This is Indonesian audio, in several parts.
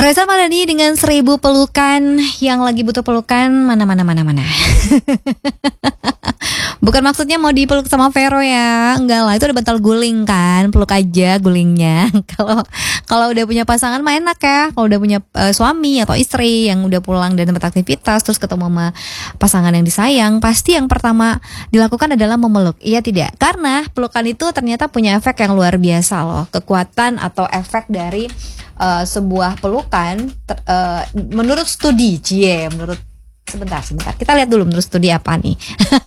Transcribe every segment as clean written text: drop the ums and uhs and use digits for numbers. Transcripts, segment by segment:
Reza Madani dengan 1000 pelukan. Yang lagi butuh pelukan mana. Bukan maksudnya mau dipeluk sama Vero ya. Enggak lah, itu udah bantal guling kan. Peluk aja gulingnya. Kalau udah punya pasangan mah enak ya. Kalau udah punya suami atau istri yang udah pulang dari tempat aktivitas terus ketemu sama pasangan yang disayang, pasti yang pertama dilakukan adalah memeluk. Iya tidak? Karena pelukan itu ternyata punya efek yang luar biasa loh. Kekuatan atau efek dari sebuah pelukan menurut studi, sebentar kita lihat dulu menurut studi apa nih.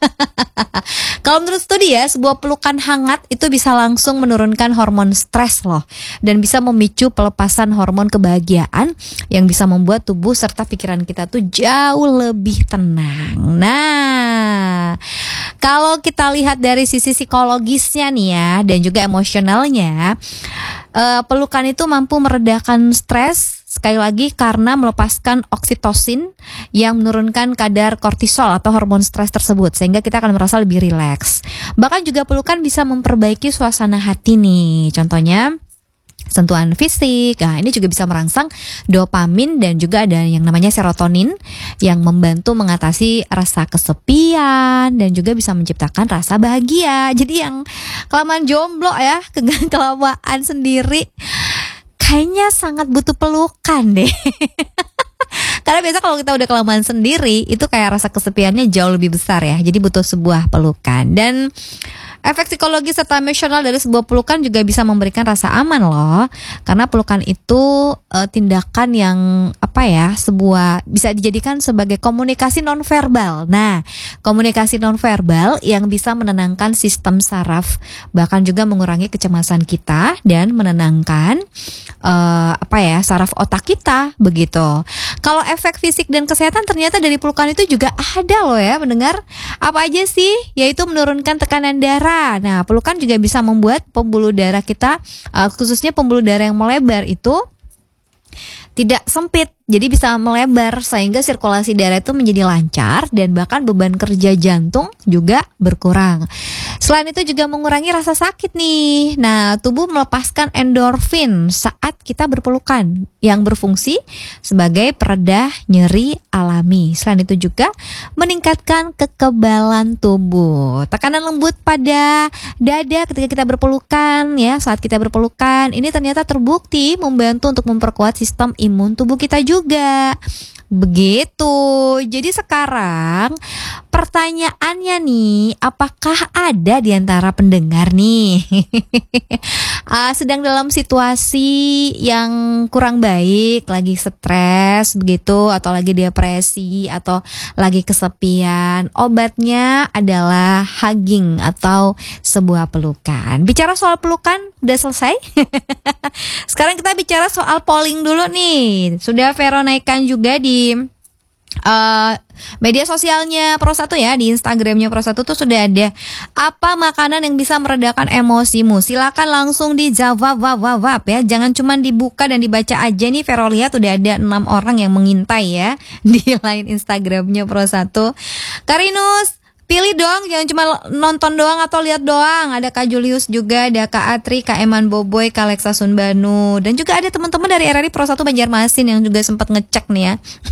Kalau menurut studi ya, sebuah pelukan hangat itu bisa langsung menurunkan hormon stres loh, dan bisa memicu pelepasan hormon kebahagiaan yang bisa membuat tubuh serta pikiran kita tuh jauh lebih tenang. Nah, kalau kita lihat dari sisi psikologisnya nih ya, dan juga emosionalnya, pelukan itu mampu meredakan stres, sekali lagi karena melepaskan oksitosin yang menurunkan kadar kortisol atau hormon stres tersebut, sehingga kita akan merasa lebih rileks. Bahkan juga pelukan bisa memperbaiki suasana hati nih. Contohnya sentuhan fisik, nah ini juga bisa merangsang dopamin dan juga ada yang namanya serotonin yang membantu mengatasi rasa kesepian dan juga bisa menciptakan rasa bahagia. Jadi yang kelamaan jomblo ya, kelamaan sendiri, kayaknya sangat butuh pelukan deh. Karena biasa kalau kita udah kelamaan sendiri, itu kayak rasa kesepiannya jauh lebih besar ya. Jadi butuh sebuah pelukan. Dan efek psikologi serta emosional dari sebuah pelukan juga bisa memberikan rasa aman loh. Karena pelukan itu tindakan yang bisa dijadikan sebagai komunikasi nonverbal. Nah, komunikasi nonverbal yang bisa menenangkan sistem saraf, bahkan juga mengurangi kecemasan kita dan menenangkan saraf otak kita begitu. Kalau efek fisik dan kesehatan ternyata dari pelukan itu juga ada loh ya mendengar. Apa aja sih? Yaitu menurunkan tekanan darah. Nah, pelukan juga bisa membuat pembuluh darah kita, khususnya pembuluh darah yang melebar itu tidak sempit, jadi bisa melebar sehingga sirkulasi darah itu menjadi lancar dan bahkan beban kerja jantung juga berkurang. Selain itu juga mengurangi rasa sakit nih. Nah, tubuh melepaskan endorfin saat kita berpelukan yang berfungsi sebagai pereda nyeri alami. Selain itu juga meningkatkan kekebalan tubuh. Tekanan lembut pada dada ketika kita berpelukan ya, saat kita berpelukan ini ternyata terbukti membantu untuk memperkuat sistem imun tubuh kita juga. Begitu. Jadi sekarang pertanyaannya nih, apakah ada di antara pendengar nih sedang dalam situasi yang kurang baik, lagi stres begitu, atau lagi depresi, atau lagi kesepian? Obatnya adalah hugging atau sebuah pelukan. Bicara soal pelukan udah selesai. Sekarang kita bicara soal polling dulu nih. Sudah Vero naikkan juga di media sosialnya Pro1 ya, di Instagramnya Pro1 tuh sudah ada apa makanan yang bisa meredakan emosimu. Silakan langsung dijawab ya, jangan cuma dibuka dan dibaca aja nih. Vero lihat udah ada 6 orang yang mengintai ya di line Instagramnya Pro1. Karinus, pilih dong, jangan cuma nonton doang atau lihat doang. Ada Kak Julius juga, ada Kak Atri, Kak Eman Boboy, Kak Leksa Sunbanu, dan juga ada teman-teman dari RRI Pro1 Banjarmasin yang juga sempat ngecek nih ya.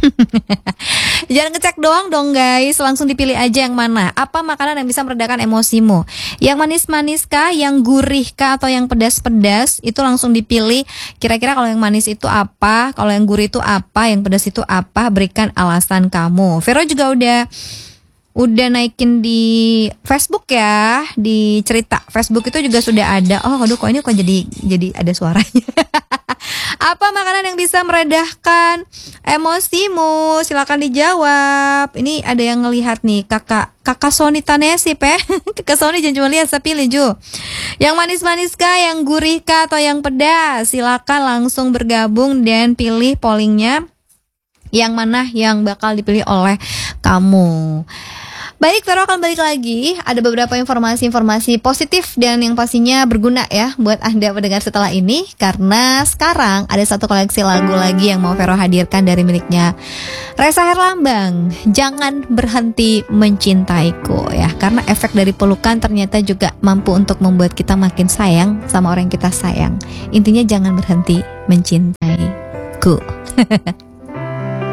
Jangan ngecek doang dong guys, langsung dipilih aja yang mana. Apa makanan yang bisa meredakan emosimu? Yang manis-manis kah, yang gurih kah, atau yang pedas-pedas? Itu langsung dipilih. Kira-kira kalau yang manis itu apa, kalau yang gurih itu apa, yang pedas itu apa? Berikan alasan kamu. Vero juga udah naikin di Facebook ya, di cerita Facebook itu juga sudah ada. Oh, aduh, kok ini jadi ada suaranya. Apa makanan yang bisa meredahkan emosimu? Silakan dijawab. Ini ada yang ngelihat nih, kakak Sony Tanesip ya. Kakak Sony jangan cuma lihat, saya pilih Ju. Yang manis-manis kah, yang gurih kah, atau yang pedas? Silakan langsung bergabung dan pilih pollingnya. Yang mana yang bakal dipilih oleh kamu. Baik, Vero akan balik lagi. Ada beberapa informasi-informasi positif dan yang pastinya berguna ya buat Anda pendengar setelah ini. Karena sekarang ada satu koleksi lagu lagi yang mau Vero hadirkan dari miliknya Ressa Herlambang. Jangan berhenti mencintaiku ya. Karena efek dari pelukan ternyata juga mampu untuk membuat kita makin sayang sama orang yang kita sayang. Intinya jangan berhenti mencintaiku.